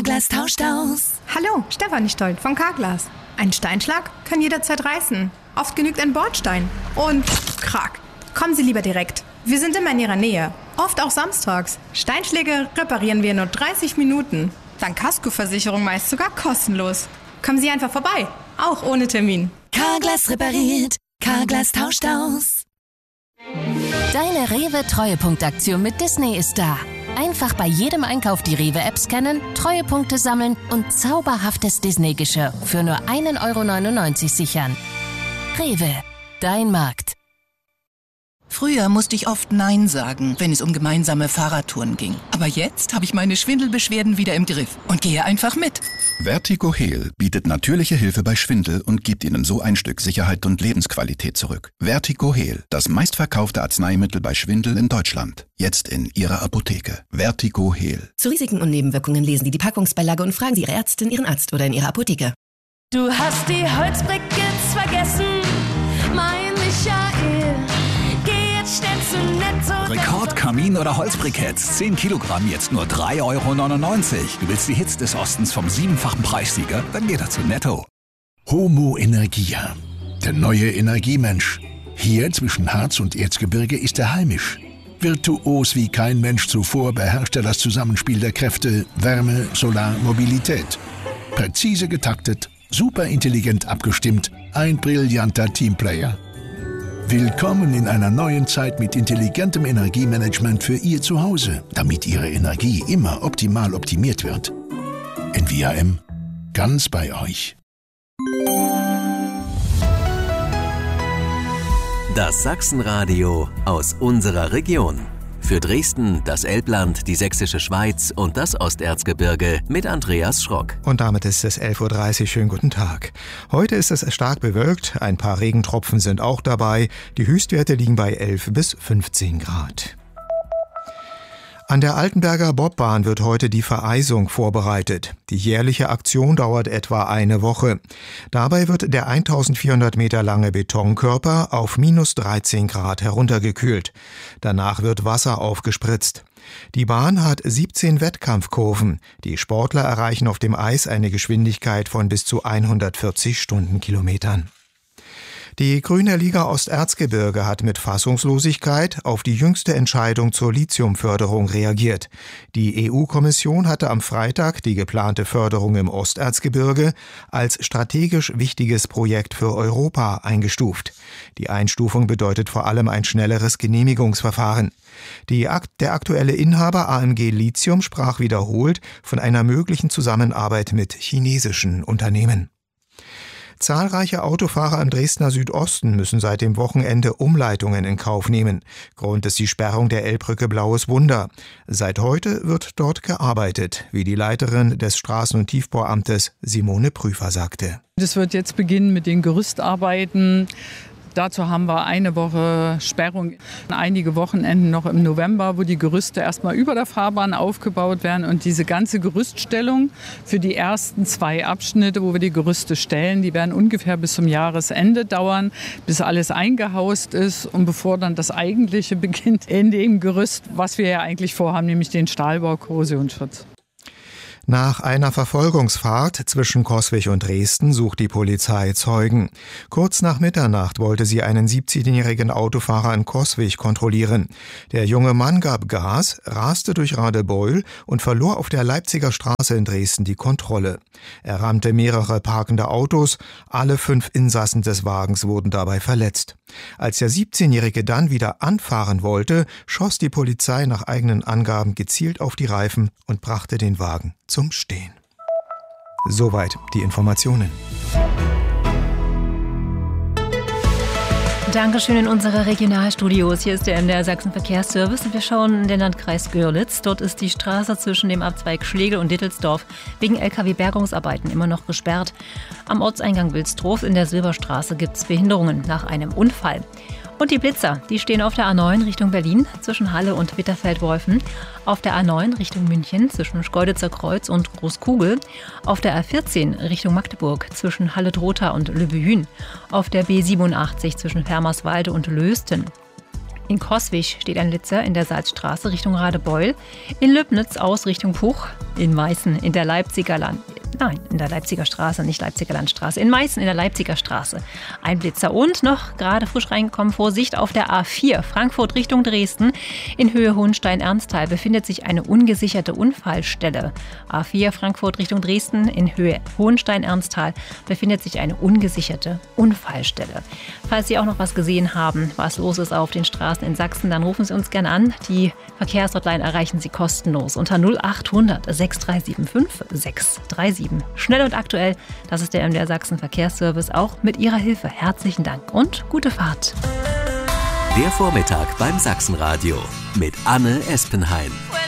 Carglass tauscht aus. Hallo, Stefanie Stoll von Carglass. Ein Steinschlag kann jederzeit reißen. Oft genügt ein Bordstein. Und krack. Kommen Sie lieber direkt. Wir sind immer in Ihrer Nähe. Oft auch samstags. Steinschläge reparieren wir in nur 30 Minuten. Dank Kaskoversicherung meist sogar kostenlos. Kommen Sie einfach vorbei. Auch ohne Termin. Carglass repariert. Carglass tauscht aus. Deine Rewe-Treuepunktaktion mit Disney ist da. Einfach bei jedem Einkauf die Rewe-App scannen, Treuepunkte sammeln und zauberhaftes Disney-Geschirr für nur 1,99 € sichern. Rewe, dein Markt. Früher musste ich oft Nein sagen, wenn es um gemeinsame Fahrradtouren ging. Aber jetzt habe ich meine Schwindelbeschwerden wieder im Griff und gehe einfach mit. Vertigo Heal bietet natürliche Hilfe bei Schwindel und gibt Ihnen so ein Stück Sicherheit und Lebensqualität zurück. Vertigo Heal, das meistverkaufte Arzneimittel bei Schwindel in Deutschland. Jetzt in Ihrer Apotheke. Vertigo Heal. Zu Risiken und Nebenwirkungen lesen Sie die Packungsbeilage und fragen Sie Ihre Ärztin, Ihren Arzt oder in Ihrer Apotheke. Du hast die Holzbriketts vergessen, mein Michael. Geh jetzt schnell zu Netto. Rekordkamin oder Holzbriketts. 10 Kilogramm, jetzt nur 3,99 €. Du willst die Hits des Ostens vom 7-fachen Preissieger? Dann geh doch zu Netto. Homo Energia, der neue Energiemensch. Hier zwischen Harz und Erzgebirge ist er heimisch. Virtuos wie kein Mensch zuvor beherrscht er das Zusammenspiel der Kräfte Wärme, Solar, Mobilität. Präzise getaktet, super intelligent abgestimmt, ein brillanter Teamplayer. Willkommen in einer neuen Zeit mit intelligentem Energiemanagement für Ihr Zuhause, damit Ihre Energie immer optimal optimiert wird. NVIM, ganz bei euch. Das Sachsenradio aus unserer Region. Für Dresden, das Elbland, die Sächsische Schweiz und das Osterzgebirge mit Andreas Schrock. Und damit ist es 11:30 Uhr. Schönen guten Tag. Heute ist es stark bewölkt, ein paar Regentropfen sind auch dabei. Die Höchstwerte liegen bei 11 bis 15 Grad. An der Altenberger Bobbahn wird heute die Vereisung vorbereitet. Die jährliche Aktion dauert etwa eine Woche. Dabei wird der 1400 Meter lange Betonkörper auf minus 13 Grad heruntergekühlt. Danach wird Wasser aufgespritzt. Die Bahn hat 17 Wettkampfkurven. Die Sportler erreichen auf dem Eis eine Geschwindigkeit von bis zu 140 Stundenkilometern. Die Grüne Liga Osterzgebirge hat mit Fassungslosigkeit auf die jüngste Entscheidung zur Lithiumförderung reagiert. Die EU-Kommission hatte am Freitag die geplante Förderung im Osterzgebirge als strategisch wichtiges Projekt für Europa eingestuft. Die Einstufung bedeutet vor allem ein schnelleres Genehmigungsverfahren. Der aktuelle Inhaber AMG Lithium sprach wiederholt von einer möglichen Zusammenarbeit mit chinesischen Unternehmen. Zahlreiche Autofahrer im Dresdner Südosten müssen seit dem Wochenende Umleitungen in Kauf nehmen. Grund ist die Sperrung der Elbbrücke Blaues Wunder. Seit heute wird dort gearbeitet, wie die Leiterin des Straßen- und Tiefbauamtes Simone Prüfer sagte. Das wird jetzt beginnen mit den Gerüstarbeiten. Dazu haben wir eine Woche Sperrung, einige Wochenenden noch im November, wo die Gerüste erstmal über der Fahrbahn aufgebaut werden. Und diese ganze Gerüststellung für die ersten 2 Abschnitte, wo wir die Gerüste stellen, die werden ungefähr bis zum Jahresende dauern, bis alles eingehaust ist und bevor dann das Eigentliche beginnt in dem Gerüst, was wir ja eigentlich vorhaben, nämlich den Stahlbau Korrosionsschutz. Nach einer Verfolgungsfahrt zwischen Coswig und Dresden sucht die Polizei Zeugen. Kurz nach Mitternacht wollte sie einen 17-jährigen Autofahrer in Coswig kontrollieren. Der junge Mann gab Gas, raste durch Radebeul und verlor auf der Leipziger Straße in Dresden die Kontrolle. Er rammte mehrere parkende Autos, alle 5 Insassen des Wagens wurden dabei verletzt. Als der 17-Jährige dann wieder anfahren wollte, schoss die Polizei nach eigenen Angaben gezielt auf die Reifen und brachte den Wagen zum Stehen. Soweit die Informationen. Dankeschön in unsere Regionalstudios. Hier ist der MDR Sachsen Verkehrsservice und wir schauen in den Landkreis Görlitz. Dort ist die Straße zwischen dem Abzweig Schlegel und Dittelsdorf wegen LKW-Bergungsarbeiten immer noch gesperrt. Am Ortseingang Wilsdorf in der Silberstraße gibt es Behinderungen nach einem Unfall. Und die Blitzer, die stehen auf der A9 Richtung Berlin zwischen Halle und Bitterfeld-Wolfen, auf der A9 Richtung München zwischen Schkeuditzer Kreuz und Großkugel, auf der A14 Richtung Magdeburg zwischen Halle-Trotha und Lübbehün, auf der B87 zwischen Fermerswalde und Lösten. In Coswig steht ein Litzer in der Salzstraße Richtung Radebeul, in Löbnitz aus Richtung Puch, in Meißen in der Leipziger Straße, nicht Leipziger Landstraße, in Meißen in der Leipziger Straße. Ein Blitzer und noch gerade frisch reingekommen, Vorsicht, auf der A4 Frankfurt Richtung Dresden. In Höhe Hohenstein-Ernsthal befindet sich eine ungesicherte Unfallstelle. A4 Frankfurt Richtung Dresden, in Höhe Hohenstein-Ernsthal befindet sich eine ungesicherte Unfallstelle. Falls Sie auch noch was gesehen haben, was los ist auf den Straßen in Sachsen, dann rufen Sie uns gerne an. Die Verkehrshotline erreichen Sie kostenlos unter 0800 6375 637. Schnell und aktuell, das ist der MDR Sachsen Verkehrsservice, auch mit Ihrer Hilfe. Herzlichen Dank und gute Fahrt. Der Vormittag beim Sachsenradio mit Anne Espenheim.